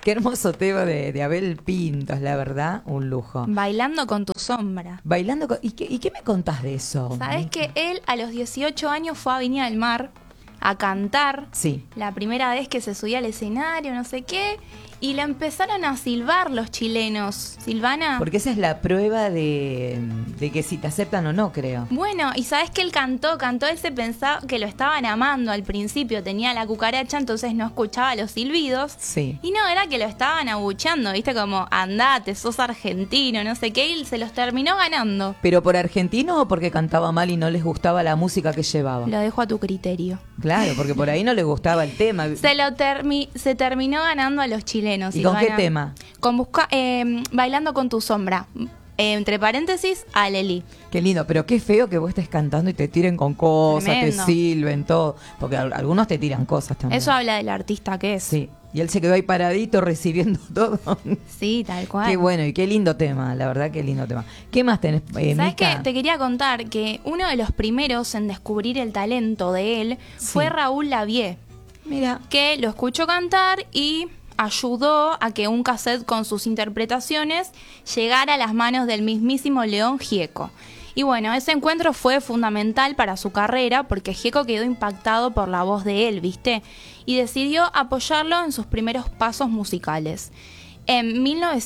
Qué hermoso tema de Abel Pintos, la verdad, un lujo. Bailando con tu sombra. ¿Y qué me contás de eso? ¿Sabés que él a los 18 años fue a Viña del Mar a cantar? Sí. La primera vez que se subía al escenario, no sé qué, y le empezaron a silbar los chilenos. ¿Silvana? Porque esa es la prueba de que si te aceptan o no, creo. Bueno, y sabés que él cantó, él se pensaba que lo estaban amando al principio, tenía la cucaracha, entonces no escuchaba los silbidos. Sí. Y no, era que lo estaban abucheando, viste, como andate, sos argentino, no sé qué, y se los terminó ganando. ¿Pero por argentino o porque cantaba mal y no les gustaba la música que llevaba? Lo dejo a tu criterio. Claro, porque por ahí no les gustaba el tema. Se terminó ganando a los chilenos. ¿Y con qué tema? Con Bailando con tu sombra. Entre paréntesis, Alelí. Qué lindo, pero qué feo que vos estés cantando y te tiren con cosas, Tremendo. te silben, todo. Porque algunos te tiran cosas también. Eso habla del artista que es. Sí, y él se quedó ahí paradito recibiendo todo. Sí, tal cual. Qué bueno y qué lindo tema, la verdad, qué lindo tema. ¿Qué más tenés, ¿Sabes Mica? qué? Te quería contar que uno de los primeros en descubrir el talento de él fue Sí. Raúl Lavie, Mira, que lo escuchó cantar y ayudó a que un cassette con sus interpretaciones llegara a las manos del mismísimo León Gieco. Y bueno, ese encuentro fue fundamental para su carrera porque Gieco quedó impactado por la voz de él, ¿viste? Y decidió apoyarlo en sus primeros pasos musicales. En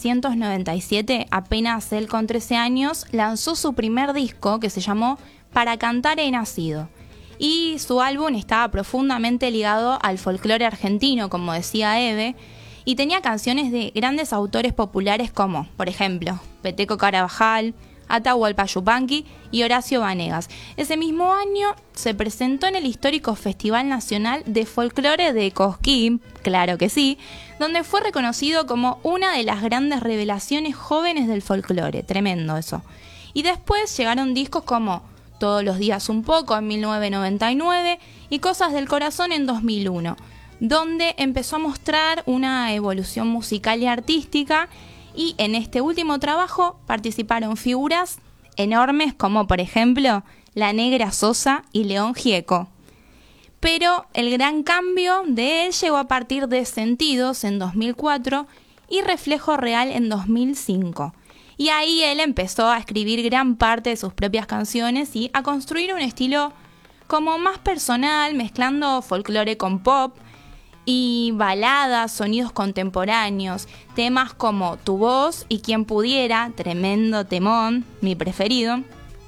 1997, apenas él con 13 años, lanzó su primer disco que se llamó Para cantar he nacido. Y su álbum estaba profundamente ligado al folclore argentino, como decía Eve, y tenía canciones de grandes autores populares como, por ejemplo, Peteco Carabajal, Atahualpa Yupanqui y Horacio Vanegas. Ese mismo año se presentó en el histórico Festival Nacional de Folclore de Cosquín, claro que sí, donde fue reconocido como una de las grandes revelaciones jóvenes del folclore. Tremendo eso. Y después llegaron discos como Todos los días un poco en 1999 y Cosas del corazón en 2001, donde empezó a mostrar una evolución musical y artística. Y en este último trabajo participaron figuras enormes como, por ejemplo, La Negra Sosa y León Gieco. Pero el gran cambio de él llegó a partir de Sentidos en 2004 y Reflejo Real en 2005. Y ahí él empezó a escribir gran parte de sus propias canciones y a construir un estilo como más personal, mezclando folclore con pop y baladas, sonidos contemporáneos, temas como Tu voz y Quien pudiera, tremendo temón, mi preferido.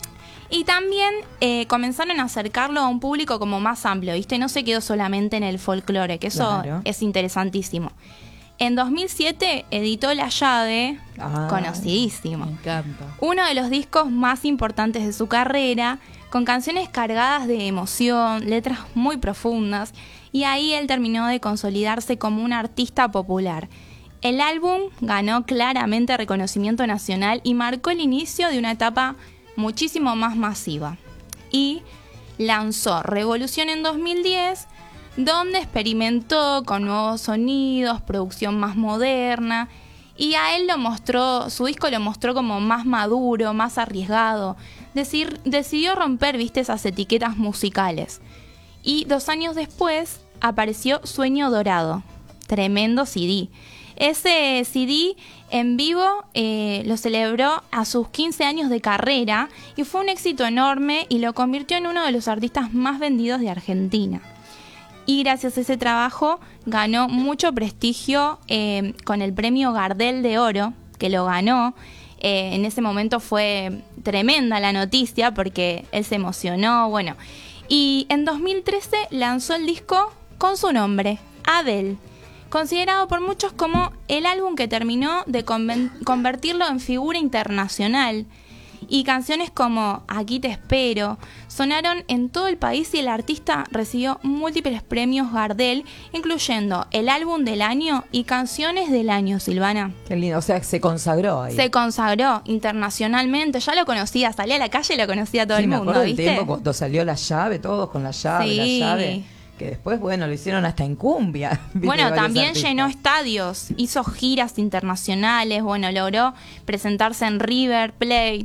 Y también comenzaron a acercarlo a un público como más amplio, ¿viste? No se quedó solamente en el folclore, que eso Claro. es interesantísimo. En 2007 editó La Llave, conocidísimo. Me encanta. Uno de los discos más importantes de su carrera, con canciones cargadas de emoción, letras muy profundas, y ahí él terminó de consolidarse como un artista popular. El álbum ganó claramente reconocimiento nacional y marcó el inicio de una etapa muchísimo más masiva. Y lanzó Revolución en 2010, donde experimentó con nuevos sonidos, producción más moderna, y a él su disco lo mostró como más maduro, más arriesgado. Decidió romper, viste, esas etiquetas musicales. Y 2 años después apareció Sueño Dorado, tremendo CD. Ese CD en vivo lo celebró a sus 15 años de carrera y fue un éxito enorme y lo convirtió en uno de los artistas más vendidos de Argentina. Y gracias a ese trabajo ganó mucho prestigio con el premio Gardel de Oro, que lo ganó. En ese momento fue tremenda la noticia porque él se emocionó, bueno. Y en 2013 lanzó el disco con su nombre, Abel, considerado por muchos como el álbum que terminó de convertirlo en figura internacional. Y canciones como Aquí te espero sonaron en todo el país y el artista recibió múltiples premios Gardel, incluyendo el álbum del año y canciones del año, Silvana. Qué lindo, o sea, se consagró ahí. Se consagró internacionalmente, ya lo conocía, salía a la calle y lo conocía todo Sí, el me mundo, acuerdo del ¿viste? tiempo cuando salió La Llave, todos con La Llave, Sí. La Llave. Que después, bueno, lo hicieron hasta en cumbia. ¿viste? Bueno, Varios también artistas. llenó estadios, hizo giras internacionales, bueno, logró presentarse en River Plate,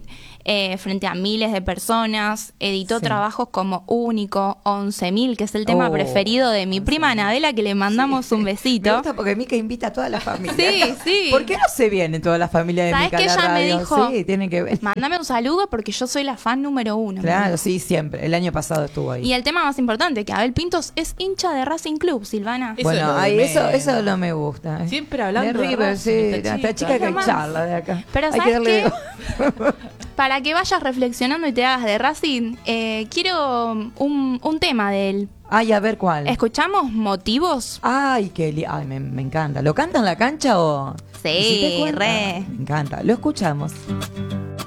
frente a miles de personas. Editó Sí. trabajos como Único, 11.000, que es el tema preferido de mi prima Anabela, que le mandamos un Me besito. gusta porque Mica invita a toda la familia. Sí, sí. ¿Por qué no se viene toda la familia de ¿Sabes Mica a que la ella me radio? dijo? Sí, tiene que ver. Mándame un saludo porque yo soy la fan número 1. Claro, sí, siempre. El año pasado estuvo ahí. Y el tema más importante, que Abel Pintos es hincha de Racing Club, Silvana. Eso es Bueno, lo de ahí, eso menos. no me gusta. Siempre hablando de River, Racing, sí, esta esta chica chica. que Jamás. charla de acá. Pero Hay ¿sabes que darle- Para que vayas reflexionando y te hagas de Racing, quiero un tema de él. Ay, a ver cuál. ¿Escuchamos Motivos? Ay, ay, me encanta. ¿Lo canta en la cancha o...? Sí, ¿Hiciste cuenta? re. Me encanta. Lo escuchamos.